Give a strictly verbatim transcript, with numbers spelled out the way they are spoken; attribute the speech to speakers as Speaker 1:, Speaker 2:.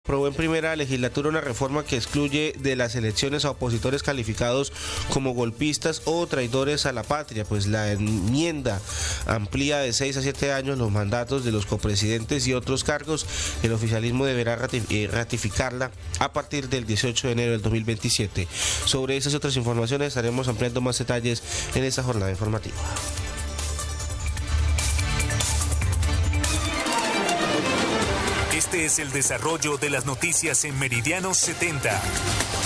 Speaker 1: Aprobó en primera legislatura una reforma que excluye de las elecciones a opositores calificados como golpistas o traidores a la patria, pues la enmienda amplía de seis a siete años los mandatos de los copresidentes y otros cargos. El oficialismo deberá ratificarla a partir del dieciocho de enero del dos mil veintisiete. Sobre esas y otras informaciones estaremos ampliando más detalles en esta jornada informativa.
Speaker 2: Este es el desarrollo de las noticias en Meridiano setenta.